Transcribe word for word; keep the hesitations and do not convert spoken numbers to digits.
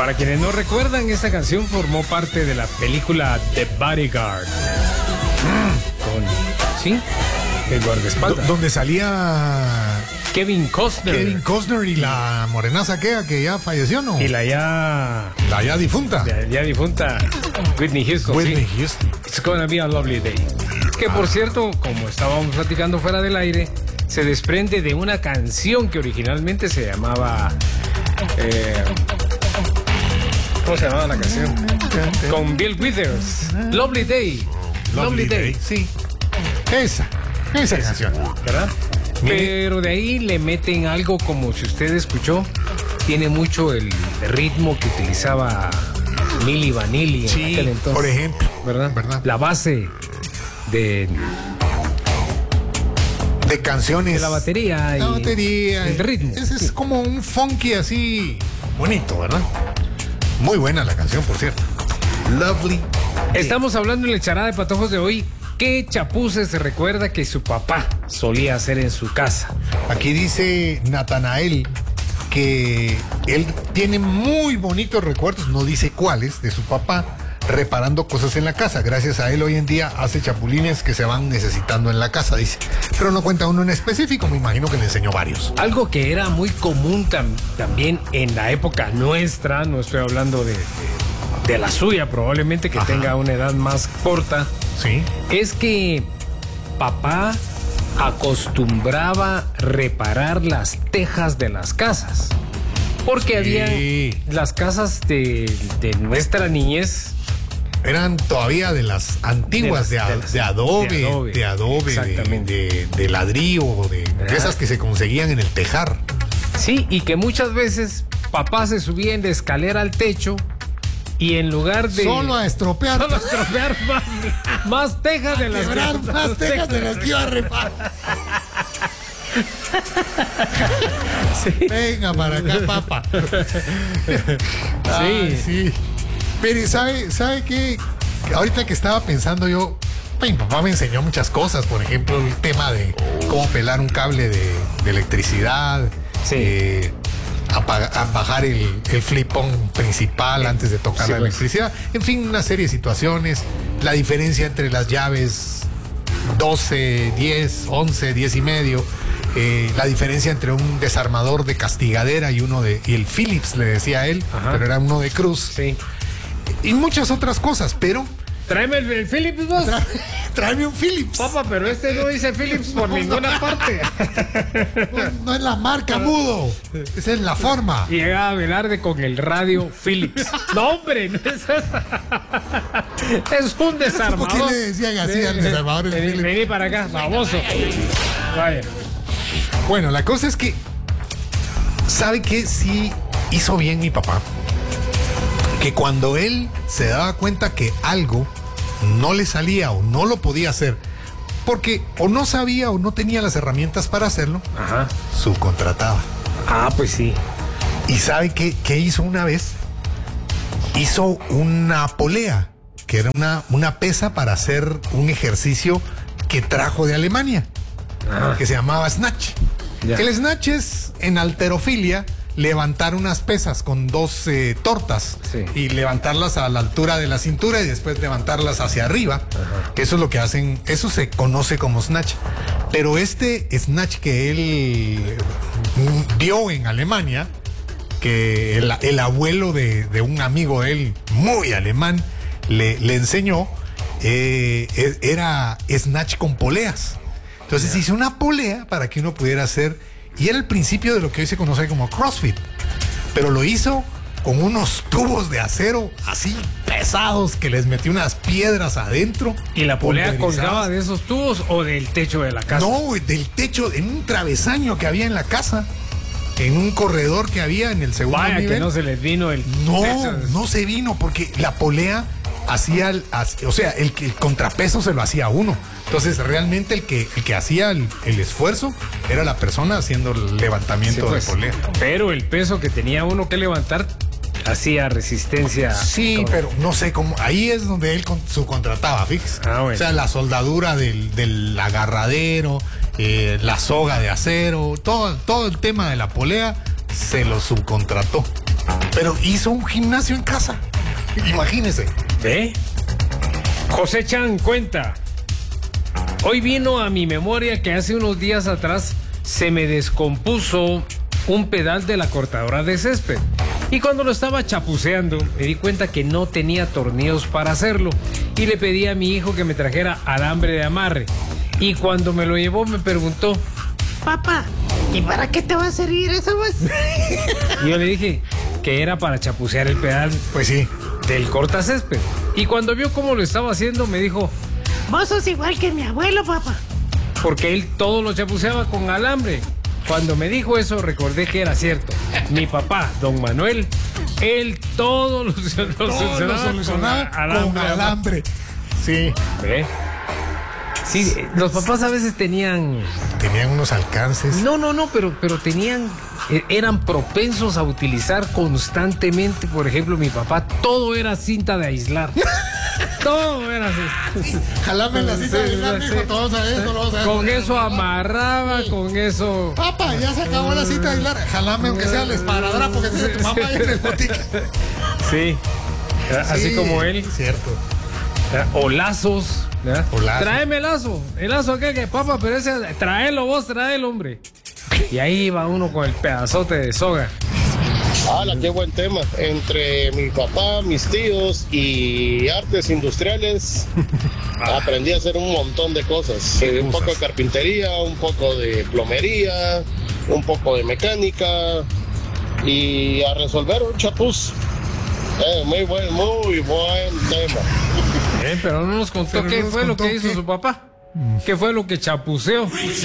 Para quienes no recuerdan, esta canción formó parte de la película The Bodyguard. Con, ¿sí? El guardaespaldas. Donde salía Kevin Costner. Kevin Costner y la morenaza aquella que ya falleció, ¿no? Y la ya... La ya difunta. La ya difunta Whitney Houston. Whitney ¿sí? Houston. It's gonna be a lovely day. Que por cierto, como estábamos platicando fuera del aire, se desprende de una canción que originalmente se llamaba... Eh, ¿Cómo se llamaba la canción? Con Bill Withers. Lovely Day. Lovely, lovely day. day. Sí. Esa. Esa, esa canción. ¿Verdad? Pero de ahí le meten algo como, si usted escuchó, tiene mucho el ritmo que utilizaba Milli Vanilli en sí, aquel entonces. Por ejemplo. ¿Verdad? ¿Verdad? La base de... de canciones. De la batería. La y batería. El ritmo. Ese es como un funky así bonito, ¿verdad? Muy buena la canción, por cierto. Lovely. Estamos hablando en la charada de patojos de hoy. ¿Qué chapuces se recuerda que su papá solía hacer en su casa? Aquí dice Natanael que él tiene muy bonitos recuerdos, no dice cuáles, de su papá reparando cosas en la casa. Gracias a él hoy en día hace chapulines que se van necesitando en la casa, dice. Pero no cuenta uno en específico, me imagino que le enseñó varios. Algo que era muy común tam- también en la época nuestra, no estoy hablando de, de, de la suya, probablemente que Ajá. tenga una edad más corta. Sí. Es que papá acostumbraba reparar las tejas de las casas. Porque sí. había las casas de, de nuestra niñez. Eran todavía de las antiguas, de, las, de, de, las, de adobe, de adobe, de, adobe exactamente. de, de, de ladrillo, de, de esas que se conseguían en el tejar. Sí, y que muchas veces papá se subía en la escalera al techo y en lugar de... Solo a estropear. Solo a estropear más, más tejas de las que más tejas de las que iba a reparar. Sí. Venga para acá, papá. Ay, sí. Pero ¿sabe, sabe qué? Ahorita que estaba pensando yo, mi papá me enseñó muchas cosas. Por ejemplo, el tema de cómo pelar un cable de, de electricidad. Sí. Eh, Apaga, a bajar el, el flipón principal eh, antes de tocar sí, la electricidad. En fin, una serie de situaciones. La diferencia entre las llaves doce, diez, once, diez y medio. Eh, la diferencia entre un desarmador de castigadera y uno de... Y el Phillips, le decía a él, Ajá. pero era uno de cruz. Sí. Y muchas otras cosas, pero... Tráeme el, el Phillips, vos. Tra, tráeme un Phillips. Papá, pero este no dice Phillips por no, ninguna no. parte. No, no es la marca, mudo. Esa es la forma. Y llegaba Velarde con el radio Phillips. No, hombre, no es esa. Es un desarmador. ¿Por qué le decían así al desarmador? Vení, vení para acá, famoso. Vaya. Bueno, la cosa es que... ¿Sabe qué? Sí hizo bien mi papá. Que cuando él se daba cuenta que algo no le salía o no lo podía hacer, porque o no sabía o no tenía las herramientas para hacerlo, Ajá. subcontrataba. Ah, pues sí. ¿Y sabe qué, qué hizo una vez? Hizo una polea, que era una, una pesa para hacer un ejercicio que trajo de Alemania, ah. que se llamaba snatch. Ya. El snatch es en halterofilia levantar unas pesas con dos eh, tortas sí. y levantarlas a la altura de la cintura y después levantarlas hacia arriba. Ajá. Eso es lo que hacen, eso se conoce como snatch. Pero este snatch que él dio en Alemania, que el, el abuelo de, de un amigo de él, muy alemán, le, le enseñó, eh, era snatch con poleas. Entonces yeah. hizo una polea para que uno pudiera hacer... Y era el principio de lo que hoy se conoce como CrossFit. Pero lo hizo con unos tubos de acero así pesados que les metió unas piedras adentro. ¿Y la polea colgaba de esos tubos o del techo de la casa? No, del techo, en un travesaño que había en la casa. En un corredor que había en el segundo Vaya nivel. Que no se les vino el... No, no se vino porque la polea hacía, el, o sea, el, el contrapeso se lo hacía uno. Entonces realmente el que, el que hacía el, el esfuerzo era la persona haciendo el levantamiento sí, pues, de polea. Pero el peso que tenía uno que levantar hacía resistencia. Sí, como... pero no sé cómo. Ahí es donde él subcontrataba, fíjese. Ah, bueno. O sea, la soldadura del, del agarradero, eh, la soga de acero, todo, todo el tema de la polea se lo subcontrató. Pero hizo un gimnasio en casa. Imagínese. ¿Eh? José Chan cuenta. Hoy vino a mi memoria que hace unos días atrás se me descompuso un pedal de la cortadora de césped. Y cuando lo estaba chapuceando, me di cuenta que no tenía tornillos para hacerlo. Y le pedí a mi hijo que me trajera alambre de amarre. Y cuando me lo llevó me preguntó: Papá, ¿y para qué te va a servir eso, vos? Y yo le dije que era para chapucear el pedal. Pues sí. Del cortacésped. Y cuando vio cómo lo estaba haciendo, me dijo: Vos sos igual que mi abuelo, papá. Porque él todo lo chapuceaba con alambre. Cuando me dijo eso, recordé que era cierto. Mi papá, don Manuel, él todo lo, lo Todo solucionaba, lo solucionaba con alambre. Con alambre. Sí. ¿Ve? Sí, los papás a veces tenían... Tenían unos alcances. No, no, no, pero, pero tenían... Eran propensos a utilizar constantemente, por ejemplo, mi papá, todo era cinta de aislar. Todo era así. Jalame la cinta de aislar, mijo, todos a eso, todos a eso. Con eso amarraba, con eso... Papá, ya se acabó la cinta de aislar. Jalame aunque sea el esparadrapo que dice tu mamá ahí en el botique. Sí, así Sí, como él. Cierto. O lazos. O lazo. Tráeme el lazo. El lazo aquel que, papá, pero ese, tráelo vos, tráelo, hombre. Y ahí va uno con el pedazote de soga. ¡Hala, qué buen tema! Entre mi papá, mis tíos y artes industriales, aprendí a hacer un montón de cosas. Eh, un poco de carpintería, un poco de plomería, un poco de mecánica y a resolver un chapuz. Eh, muy buen, muy buen tema. Eh, pero no nos contó Pero qué no nos fue lo contó que hizo qué. su papá. ¿Qué fue lo que chapuceó?